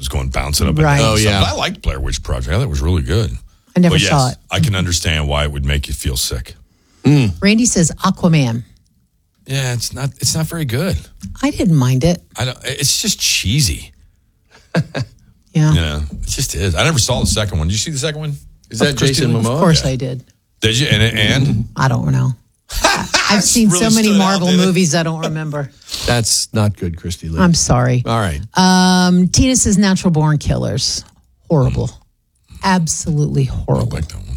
was going bouncing up. Right. And Oh, yeah. I liked Blair Witch Project. I thought it was really good. I never But saw it. I can understand why it would make you feel sick. Randy says Aquaman. Yeah, it's not very good. I didn't mind it. It's just cheesy. Yeah. Yeah, it just is. I never saw the second one. Did you see the second one? Is that Jason Momoa? Of course I did. Did you? And I don't know. I've seen really so many stood out, Marvel didn't it? movies I don't remember. That's not good, Christy Lee. I'm sorry. All right. Tina says Natural Born Killers. Horrible. Absolutely I horrible. like that one.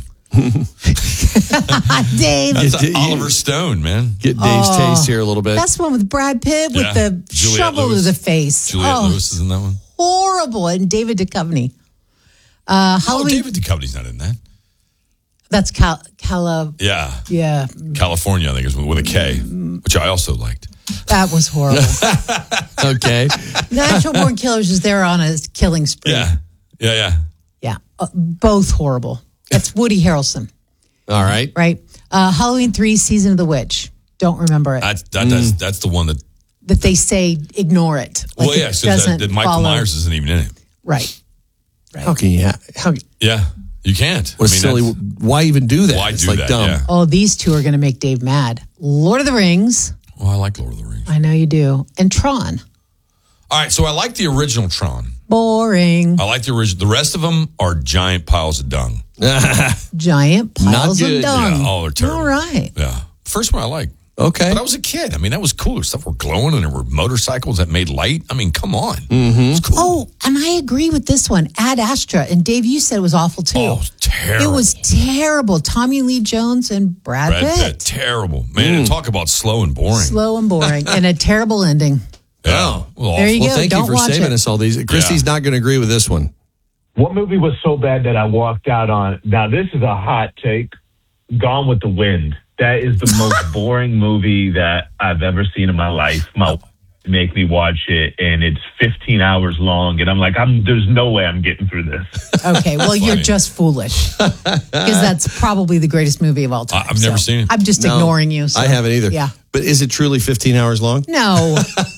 Dave. That's Oliver Stone, man. Get Dave's taste here a little bit. That's the one with Brad Pitt with Yeah. the Juliette shovel Lewis. to the face. Juliette Lewis is in that one. Horrible. And David Duchovny. Oh, Halloween. David Duchovny's not in that. That's Yeah. yeah. California, I think, is with a K, which I also liked. That was horrible. Okay. Natural Born Killers is there on a killing spree. Yeah. Yeah. Both horrible. That's Woody Harrelson, All right. right? Halloween 3, Season of the Witch. Don't remember it. That's the one that. That they say ignore it. Like Well, yeah, it so doesn't that Michael follow. Myers isn't even in it. Right. How can you? Yeah, you can't. What silly? Why even do that? Why It's do like that? dumb. Yeah. Oh, these two are going to make Dave mad. Lord of the Rings. Well, I like Lord of the Rings. I know you do. And Tron. All right, so I like the original Tron. Boring. I like the original. The rest of them are giant piles of dung. Giant piles Not good. of dung. Yeah, they're terrible. All right. Yeah. First one I like. Okay. But I was a kid. I mean, that was cool. Stuff were glowing and there were motorcycles that made light. I mean, come on. Mm-hmm. It's cool. Oh, and I agree with this one. Ad Astra. And Dave, you said it was awful too. Oh, terrible. It was terrible. Tommy Lee Jones and Brad Pitt. Terrible. Man, and talk about slow and boring. Slow and boring. And a terrible ending. Yeah. Well, There you awful. go. Thank Don't you for watch saving it. us all these. Christy's not going to agree with this one. What movie was so bad that I walked out on? Now, this is a hot take. Gone with the Wind. That is the most boring movie that I've ever seen in my life. My wife make me watch it, and it's 15 hours long, and I'm like, there's no way I'm getting through this. Okay, well, you're just foolish. Because that's probably the greatest movie of all time. I've never seen it. I'm just No, ignoring you. So. I haven't either. Yeah. But is it truly 15 hours long? No.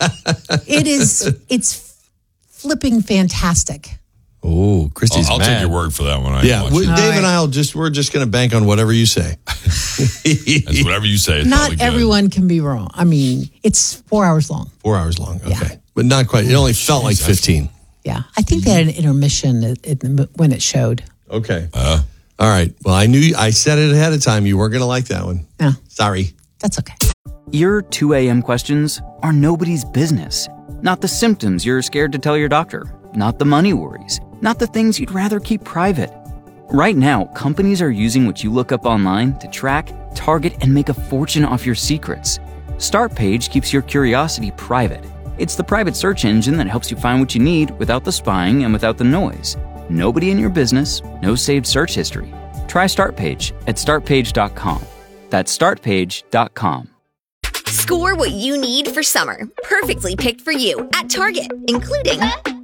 It's flipping fantastic. Oh, Christy's I'll mad. take your word for that one. I Yeah, watched it. Dave right. and we're just going to bank on whatever you say. That's whatever you say. It's probably Not good. everyone can be wrong. I mean, it's 4 hours long. 4 hours long. Okay. Yeah. But not quite. It only felt like 15. Yeah. I think they had an intermission when it showed. Okay. All right. Well, I said it ahead of time. You weren't going to like that one. Yeah. Sorry. That's okay. Your 2 a.m. questions are nobody's business. Not the symptoms you're scared to tell your doctor. Not the money worries. Not the things you'd rather keep private. Right now, companies are using what you look up online to track, target, and make a fortune off your secrets. Startpage keeps your curiosity private. It's the private search engine that helps you find what you need without the spying and without the noise. Nobody in your business, no saved search history. Try Startpage at startpage.com. That's startpage.com. Score what you need for summer. Perfectly picked for you at Target, including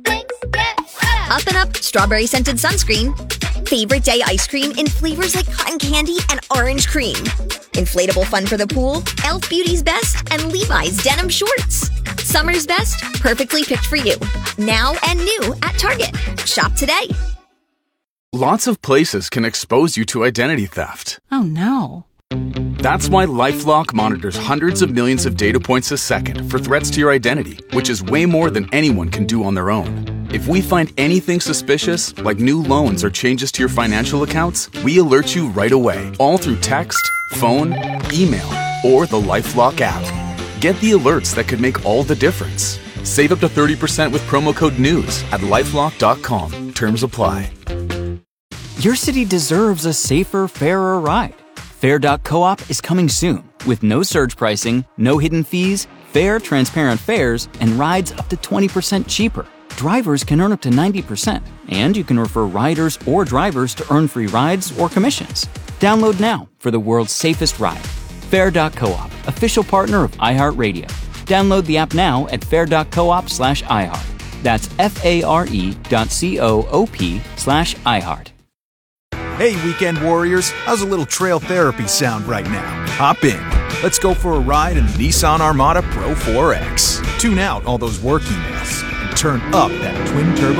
Up and Up strawberry scented sunscreen, favorite day ice cream in flavors like cotton candy and orange cream, inflatable fun for the pool, Elf Beauty's Best, and Levi's denim shorts. Summer's best, perfectly picked for you. Now and new at Target. Shop today. Lots of places can expose you to identity theft. Oh no. That's why LifeLock monitors hundreds of millions of data points a second for threats to your identity, which is way more than anyone can do on their own. If we find anything suspicious, like new loans or changes to your financial accounts, we alert you right away, all through text, phone, email, or the LifeLock app. Get the alerts that could make all the difference. Save up to 30% with promo code NEWS at LifeLock.com. Terms apply. Your city deserves a safer, fairer ride. Fair.coop is coming soon with no surge pricing, no hidden fees, fair, transparent fares, and rides up to 20% cheaper. Drivers can earn up to 90%, and you can refer riders or drivers to earn free rides or commissions. Download now for the world's safest ride. Fair.coop, official partner of iHeartRadio. Download the app now at fair.coop/iHeart. That's FARE.coop/iHeart. Hey, weekend warriors, how's a little trail therapy sound right now? Hop in. Let's go for a ride in the Nissan Armada Pro 4X. Tune out all those work emails and turn up that twin-turbo